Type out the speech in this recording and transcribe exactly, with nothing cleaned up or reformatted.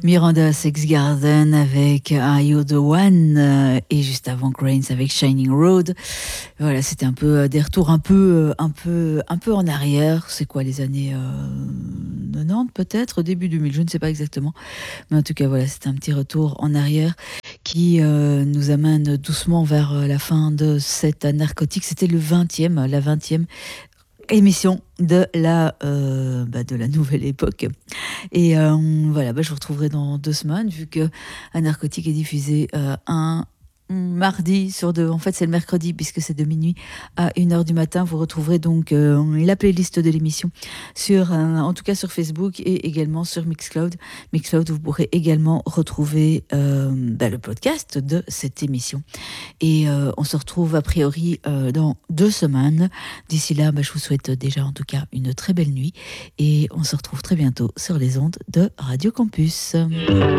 Miranda Sex Garden avec Are You the One euh, et juste avant Grains avec Shining Road. Voilà, c'était un peu euh, des retours un peu, un peu, un peu en arrière. C'est quoi les années euh, quatre-vingt-dix peut-être, début deux mille, je ne sais pas exactement. Mais en tout cas, voilà, c'était un petit retour en arrière qui euh, nous amène doucement vers la fin de cette narcotique. C'était le vingtième, la vingtième émission de la, euh, bah de la nouvelle époque. Et euh, voilà, bah je vous retrouverai dans deux semaines, vu que un narcotique est diffusé euh, un mardi sur deux. En fait, c'est le mercredi, puisque c'est de minuit à une heure du matin. Vous retrouverez donc euh, la playlist de l'émission, sur, euh, en tout cas sur Facebook et également sur Mixcloud. Mixcloud, vous pourrez également retrouver euh, bah, le podcast de cette émission. Et euh, on se retrouve a priori euh, dans deux semaines. D'ici là, bah, je vous souhaite déjà en tout cas une très belle nuit. Et on se retrouve très bientôt sur les ondes de Radio Campus.